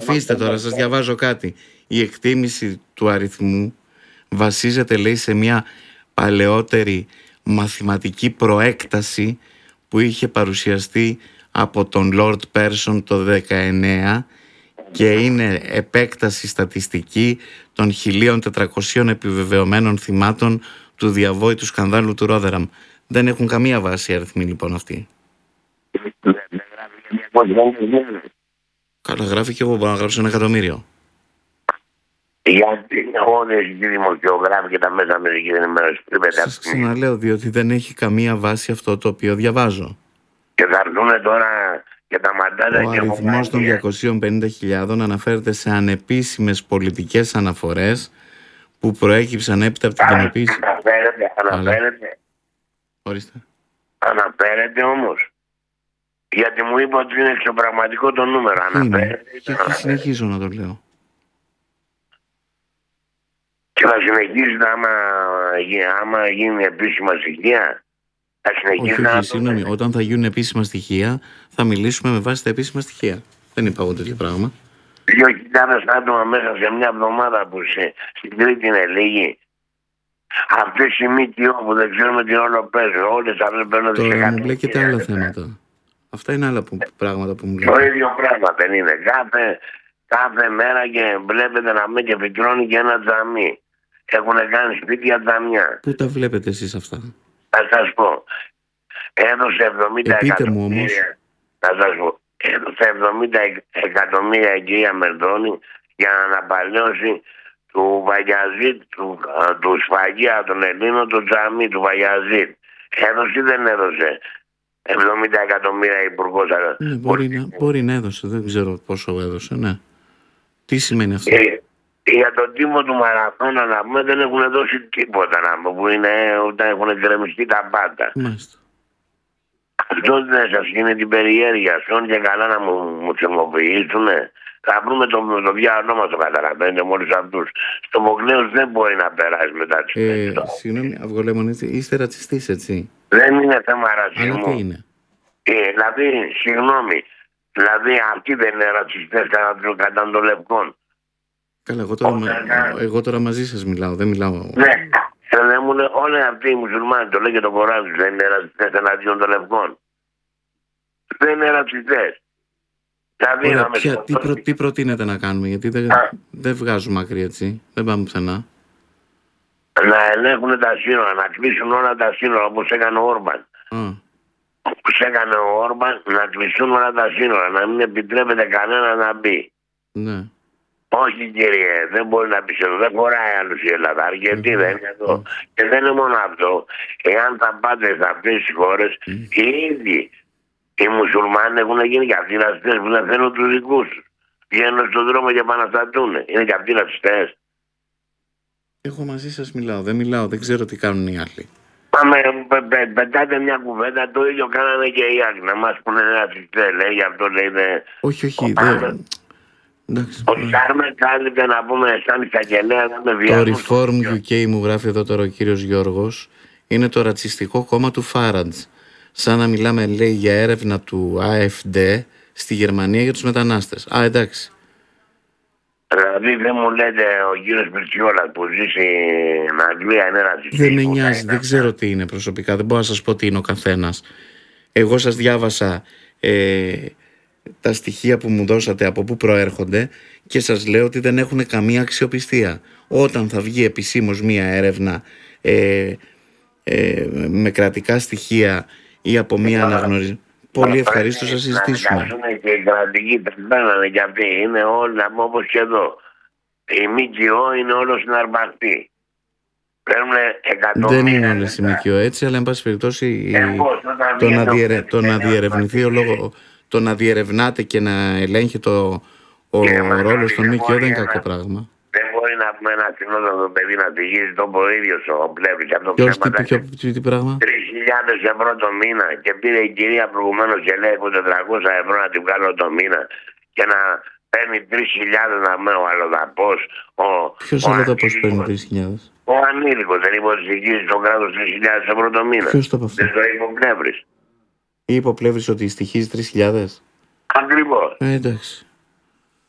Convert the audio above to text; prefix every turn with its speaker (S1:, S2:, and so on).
S1: Αφήστε τώρα, σας διαβάζω κάτι. Η εκτίμηση του αριθμού βασίζεται, λέει, σε μια παλαιότερη μαθηματική προέκταση που είχε παρουσιαστεί από τον Lord Persson το 19 και είναι επέκταση στατιστική των 1.400 επιβεβαιωμένων θυμάτων του διαβόητου σκανδάλου του Ρόδεραμ. Δεν έχουν καμία βάση οι αριθμοί λοιπόν αυτοί. Καλά, γράφει και εγώ μπορώ να γράψω 1 εκατομμύριο.
S2: Γιατί όλες οι δημοσιογράφοι και τα μέσα μερικής ενημέρωσης
S1: Σας ξαναλέω, διότι δεν έχει καμία βάση αυτό το οποίο διαβάζω.
S2: Και θα έρθουν τώρα και τα μαντάτα.
S1: Ο αριθμός των 250.000 αναφέρεται σε ανεπίσημες πολιτικές αναφορές που προέκυψαν έπειτα από την κοινοποίηση.
S2: Αναφέρεται.
S1: Ορίστε.
S2: Αναφέρεται όμως. Γιατί μου είπε ότι είναι εξωπραγματικό το νούμερο. Αναφέρεται.
S1: Και συνεχίζω να το λέω.
S2: Και θα συνεχίσει άμα γίνει επίσημα στοιχεία. Θα συνεχίσει
S1: όχι, συγγνώμη. Όταν θα γίνουν επίσημα στοιχεία, θα μιλήσουμε με βάση τα επίσημα στοιχεία. Δεν είπα εγώ τέτοιο πράγμα.
S2: 2.000 άτομα μέσα σε μια εβδομάδα που στην Κρήτη είναι λίγοι. Αυτές οι ΜΚΟ που δεν ξέρουμε τι όλο παίζουν, όλες αυτές παίρνουν τις
S1: εκατομμύρια. Τώρα μου μπλέκετε άλλα θέματα. Αυτά είναι άλλα πράγματα που μου λέτε.
S2: Το ίδιο πράγμα δεν είναι. Κάθε μέρα και βλέπετε να μην και φυτρώνει και ένα τζαμί. Έχουν κάνει σπίτια τζαμιά.
S1: Πού τα βλέπετε εσείς αυτά?
S2: Θα σας πω. Έδωσε 70
S1: εκατομμύρια.
S2: Θα σας πω. Έδωσε 70 εκατομμύρια η κυρία Μερδόνη για να αναπαλαιώσει του Βαγιαζίτ, του σφαγεία των Ελλήνων, το τζαμί του Βαγιαζίτ. Έδωσε ή δεν έδωσε 70 εκατομμύρια υπουργός?
S1: Μπορεί να έδωσε, δεν ξέρω πόσο έδωσε, ναι. Τι σημαίνει αυτό?
S2: Για τον τύπο του Μαραθώνα να πούμε δεν έχουν δώσει τίποτα να πούμε, που είναι όταν έχουν γκρεμιστεί τα πάντα.
S1: Μάλιστα.
S2: Αυτό δεν σας γίνει την περιέργεια, σιόν και καλά να μου ξεμοποιήσουν. Θα βρούμε το διάλογο μας, το καταλαβαίνετε, μόλις αυτούς. Στο Μογλέος δεν μπορεί να περάσει μετά τις πέντε.
S1: Συγγνώμη, Αυγολέμονη, είστε ρατσιστής, έτσι?
S2: Δεν είναι θέμα ρατσισμού.
S1: Αλλά τι είναι?
S2: Δηλαδή, συγγνώμη, δηλαδή αυτοί δεν είναι ρατσιστές κατά των λευκών.
S1: Καλά, εγώ τώρα μαζί σας μιλάω, δεν μιλάω.
S2: Ναι, δεν μου λέει όλοι αυτοί οι μουσουλμάνοι, το λέει και το Κοράνι, δεν είναι ρατσιστές εναντίον των λευκών. Δεν είναι ρατσιστές.
S1: Δηλαδή, τι προτείνετε να κάνουμε, γιατί δεν βγάζουμε άκρη, έτσι, δεν πάμε πουθενά.
S2: Να ελέγχουν τα σύνορα, να κλείσουν όλα τα σύνορα όπως έκανε ο Όρμπαν. Όπως έκανε ο Όρμπαν, να κλείσουν όλα τα σύνορα, να μην επιτρέπεται κανένα να μπει.
S1: Ναι.
S2: Όχι κύριε, δεν μπορεί να πει εδώ, δεν χωράει άλλους η Ελλάδα, αρκετοί δεν είναι εδώ. Και δεν είναι μόνο αυτό. Εάν θα πάτε σε αυτές τις χώρες, οι ίδιοι οι μουσουλμάνοι έχουν γίνει και αυτοί ρατσιστές που δεν θέλουν τους δικούς τους. Βγαίνουν στον δρόμο και επαναστατούν. Είναι και αυτοί ρατσιστές.
S1: Εγώ μαζί σας μιλάω, δεν ξέρω τι κάνουν οι άλλοι.
S2: Πετάτε μια κουβέντα, το ίδιο κάνανε και οι άλλοι. Να μας πούνε ρατσιστές, λέει, γι' αυτό λέει.
S1: Όχι,
S2: ο Σάρμερ κάλυπτε να πούμε σαν εισαγγελέα να με βιάζουν.
S1: Το Reform UK μου γράφει εδώ τώρα ο κύριος Γιώργος, είναι το ρατσιστικό κόμμα του Φάραντς. Σαν να μιλάμε, λέει, για έρευνα του AFD στη Γερμανία για τους μετανάστες. Εντάξει.
S2: Δηλαδή δεν μου λέτε ο κύριος Πυρτσιόλας που ζει στην Αγγλία είναι ρατσιστικός?
S1: Δεν με νοιάζει, δεν ξέρω τι είναι προσωπικά, δεν μπορώ να σας πω τι είναι ο καθένας. Εγώ σας διάβασα τα στοιχεία που μου δώσατε από πού προέρχονται και σας λέω ότι δεν έχουν καμία αξιοπιστία. Όταν θα βγει επισήμως μία έρευνα με κρατικά στοιχεία ή από μία αναγνώριση, πολύ ευχαρίστως να συζητήσουμε.
S2: Και οι κρατικοί τρυπαίνανε κι αυτοί, είναι όλοι να πούμε όπως και εδώ. Η ΜΚΟ είναι όλο συναρπαστή. Παίρνουν εκατομμύρια.
S1: Δεν είναι όλες οι ΜΚΟ έτσι, αλλά εν πάση περιπτώσει το να διερευνηθεί ο λόγος. Το να διερευνάτε και να ελέγχεται ο ρόλος των ΜΚΟ δεν είναι κακό πράγμα.
S2: Δεν μπορεί να πούμε ένα συνόδο παιδί να πηγαίνει τον ίδιος ο Πλεύρης.
S1: Τι πράγμα?
S2: 3.000 ευρώ το μήνα και πήρε η κυρία προηγουμένως και λέει 400 ευρώ να την βγάλω το μήνα και να παίρνει 3.000 να μένει ο αλλοδαπός.
S1: Ποιος αλλοδαπός παίρνει 3.000?
S2: Ο ανήλικος δεν είπε ότι στοιχίζει στο κράτος 3.000 ευρώ το μήνα.
S1: Ποιος το είπε αυτό?
S2: Δεν το είπε ο Πλεύρης.
S1: Είπε ο Πλεύρης ότι στοιχίζει 3.000?
S2: Ακριβώς.
S1: Εντάξει.